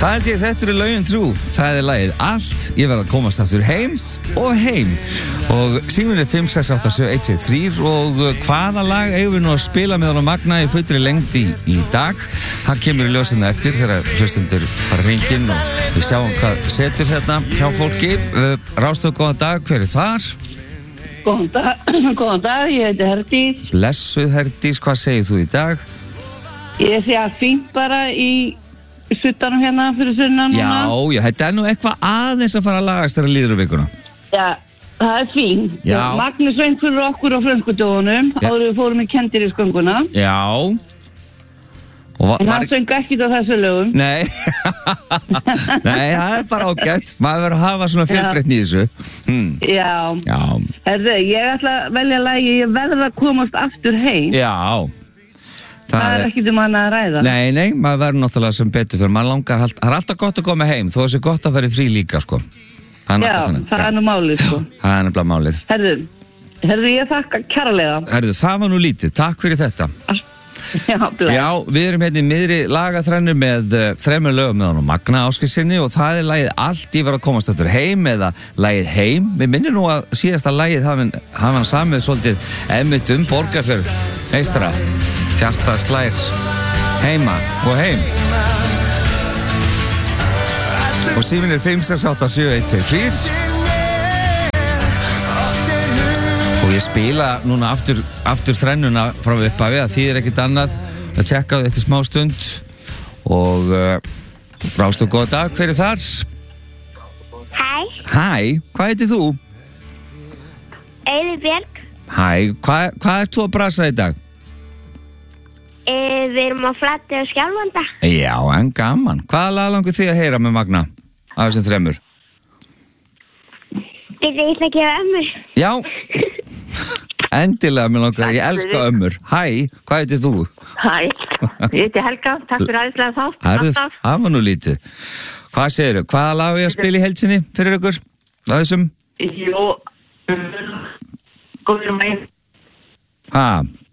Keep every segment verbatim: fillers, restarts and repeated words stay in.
Það held ég, þetta eru lögin þrjú. Það er lagið Allt, ég verð að komast aftur heim og heim. Og síminn er fimm sex átta sjö eitt tvö þrjú og hvaða lag eigum við nú að spila með honum Magna í fullri lengd í, í dag? Hann kemur í ljósina eftir þegar hlustendur fara hringinn og við sjáum hvað setur hérna hjá fólki. Ráðstöð, góðan dag, hver er þar? Góðan dag, góðan dag, ég heiti Herdís. Blessuð Herdís, hvað segir þú í dag? Ég sé að fínt bara í suttanum hérna fyrir sunnan núna. Já, já, þetta er nú eitthvað aðeins að fara að lagast þegar líður um vikuna. Já, það er fínt. Já. Magnús söng fyrir okkur á frönskutöfunum áður við fórum í Kendirísgönguna. Já. Og En hann söng ekkert á þessu lögum. Nei, Nei, það er bara ágætt. Maður verður að hafa svona fjölbreytni í þessu. Hmm. Já. Já. Herðu, ég ætla að velja lagi, ég verð að komast aftur heim. Já. Það, það er ekkert um hann að ræða. Nei, nei, maður verður náttúrulega sem betur fyrir. Maður langar, það er alltaf gott að koma heim, þó þessi gott að vera frí líka, sko. Það Já, það er nú málið, sko. Það er nefnilega málið. Herðu, herðu, ég þakka kærlega. Herðu, það var nú lítið. Takk fyrir þetta. Já, bless. Já, við erum hérna í miðri lagaþrennu með uh, þremur lögum með honum Magna Ásgeirssyni og það er lagið Allt, ég verð að komast eftir heim eða lagið Heim. Við minnum nú að síðasta lagið hafa hann samið svolítið einmitt um Borgarfjörð, meistara. Hjartað slær heima og heim. Og síminn er fimm sex átta sjö eitt tvö þrjú. Og ég spila núna aftur, aftur þrennuna frá upphafi að því er ekkert annað að tjekka þetta smá stund. Og uh, Ráðstöð, góða dag, hver er þar? Hæ, Hæ, hvað heitir þú? Auður Björg. Hæ, hvað, hvað ert þú að brasa í dag? E, við erum á Flati og Skjálfanda. Já, en gaman. Hvaða lag langar þið að heyra með Magna af þessum þremur? Getur ég ætla að gefa ömmur? Já, endilega mér langar, ég elska ömmur. Hæ, hvað heitir þú? Hæ, ég heiti Helga, takk fyrir aðeinslega þá. Herðu, það var nú lítið. Hvað segirðu? Hvaða lag er að spila í heilsinni fyrir ykkur? Það þessum? Jú, góður meginn. Hæ?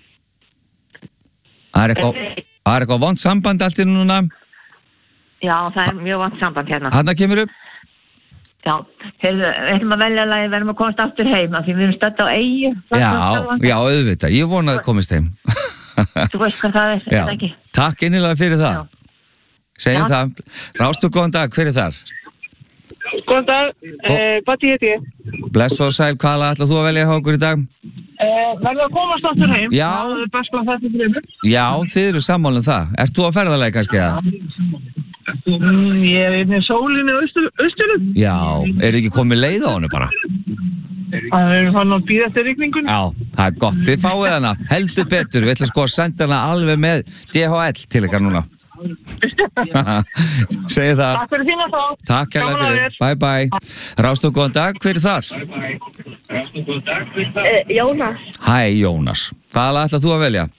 Það er eitthvað, það er eitthvað vont samband allt í núna? Já, það er mjög vant samband hérna. Hanna kemur upp? Já, heyrðu, við ætlum að velja lagi, við erum að komast aftur heim, af því við erum stödd á eyju. Já, já, auðvitað, ég vona að komist heim. Þú veist hvað það er, Já, er ekki? takk innilega fyrir það. Segjum Já. það. Ráðstöð, góðan dag, hver er þar? Góðan dag, eh, Batti heiti ég. Bless og sæl, hvaða lag ætlar þú að velja hjá okkur í dag? Eh, verður að komast aftur heim. Já. Það er best að þetta fremur. Já, þið eru sammála um það. Ert þú að ferðalagi kannski eða? Mm, ég er einnig sólinni austurum. Já, er ekki komið leið á hennu bara? Það er hann að býða eftir rigningun. Já, það er gott. Þið fáið hana, heldur betur. Við ætlum sko að senda hana alveg með D H L til ykkar núna. Segðu það. Takk fyrir þína þá. Takk hérlega Gaman að fyrir. þér. Bye bye. Ráðstöð, góðan dag. Hver er þar? Uh, Jónas. Hæ, Jónas. Hvaða lag ætlar þú að velja?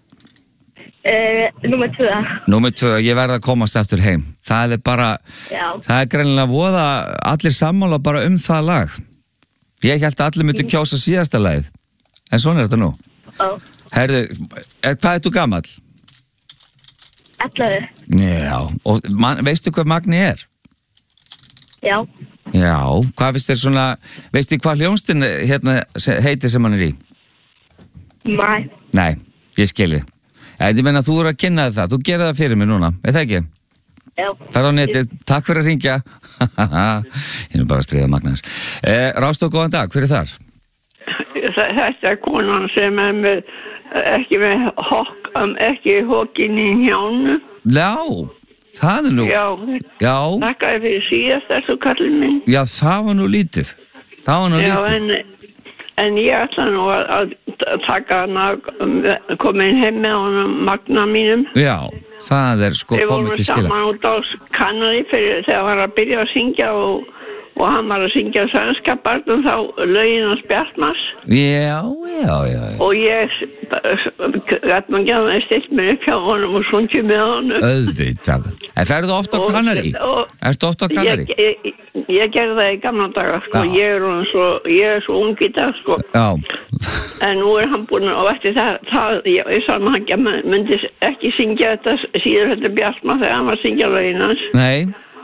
Uh, Númer tvö. Númer tvö, ég verð að komast eftir heim. Það er bara, Já. það er greinilega voða allir sammála bara um það lag. Ég held að allir myndu kjósa síðasta lagið. En svona er þetta nú. Ó. Herðu, er, hvað er þú gamall? Ellefu. Já, og man, veistu hvað Magni er? Já. Já, hvað veist þér svona, veistu hvað hljónstin hérna se- heitir sem hann er í? Mæ. Nei, ég skilji. Ég meina þú eru að kynna það, þú gerir það fyrir mig núna, er það ekki? Já. Ferð á netið, takk fyrir að ringja. Ég er bara að stríða Magnas. Eh, Ráðstöð, góðan dag, hver er þar? Þetta er konan sem er með, ekki með hokk, um, ekki hokkin í hjánu. Já, það er nú. Já, Já, þakkaði fyrir síðast þessu kallin minn. já, það var nú lítið. Það var nú Já, lítið. en, en ég ætla nú að, að taka hana, koma inn heim með honum Magna mínum. Já, það er sko Við komið vorum til skila. saman út á Kanari fyrir þegar hann var að byrja að syngja og, og hann var að syngja svenska barnum þá lögin hans Bjartmars. Já, já, já, já. Og ég gæti maður gæði að stilt mér upp hjá honum og sungið með honum. Auðvitað. En ferðu ofta á Og- Kanari? og- Ertu ofta á Kanari? Ég, ég, ég gerði það í gamla daga, sko. Já. Ég er, svo, ég er svo ung í dag, sko. Já. En nú er hann búinn og eftir það, það ég, ég sagði hann ekki, myndi ekki syngja þetta síður þetta Bjartmar þegar hann var að syngja lögin hans. Nei.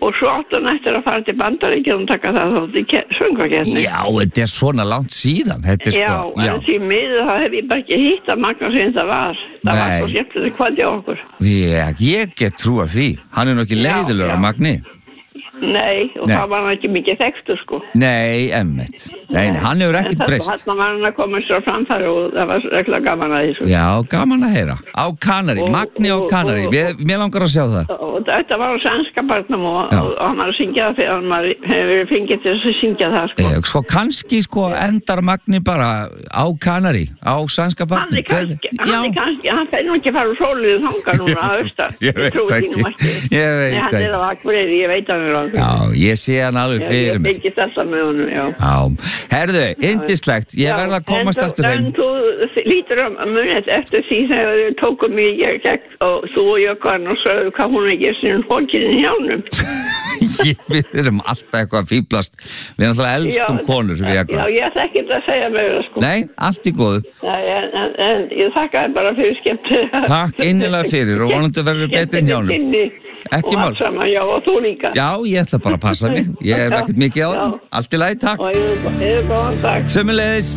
og svo átti hann eftir að fara til Bandaríkjunum og taka það þátt í söngvakeppni. Já, þetta er svona langt síðan. Þetta er Já, sko, en því miður það hef ég bara ekki hitt að Magnús eins það var. Það var Nei. svo skemmtileg kvöldi okkur. Já, ég get trú af því. Hann er nú ekki Já, leiðilegur já. á Magni. Nei, og Nei. það var hann ekki mikið þekktur sko. Nei, emmitt. Nei, nei, hann hefur ekkert breyst. En þarna var hann að koma svo framfæri og það var regla gaman að því sko. Já, gaman að heyra. Á Kanari, Og- Magni á og- Kanari. og- Mér, mér langar að sjá það. Og þetta var á sænska barnum og, Já. og, og hann var að syngja það fyrir hann var, hefur fengið til að syngja það sko. Eh, sko, kannski, sko, endar Magni bara á Kanari, á sænska Hann barnum. er kannski, hann er kannski, hann fær nú ekki að fara úr sólið þanga núna að austar. Ég veit trúi það þínum ekki. Ég veit Nei, hann það er á Akureyri, ég veit hann er á Akureyri. Já, ég sé hann alveg Ég, fyrir ég mig. fengist alltaf með honum, já. Já, herðu, indislegt. Ég Já, verð að komast en þú- aftur heim. En þú lítur að munið eftir því þegar þau tókum mig í gegn og þú og Jökvan og sögðu hvað hún ekki er sinni hókinn í hjánum. Ég, við erum alltaf eitthvað að fýblast. Við erum alltaf elskum konur við Já, eitthvað. ég ætla ekki að segja meira sko. Nei, allt í góðu. Nei, en, en, en ég þakka þér bara fyrir skemmt. Takk innilega fyrir og vonandi verður betri en hjánum. Ekki og mál. allt saman, já, og þú líka. Já, ég ætla bara að passa mig. Ég er ekkert mikið á það. Já. Allt í lagi, takk. Og yfir góðan dag. Sömuleiðis.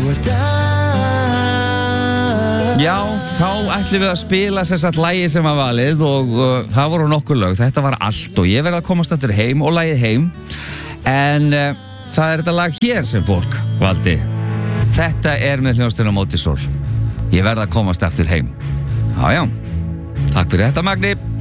Já, þá ætlum við að spila sérsagt lagi sem var valið og uh, það voru nokkur lög. Þetta var allt og ég verði að komast aftur heim og lagið heim. En uh, það er þetta lag hér sem fólk valdi. Þetta er með hljóðstöðuna Móti Sól. Ég verði að komast aftur heim. Já, já. Takk fyrir þetta, Magni.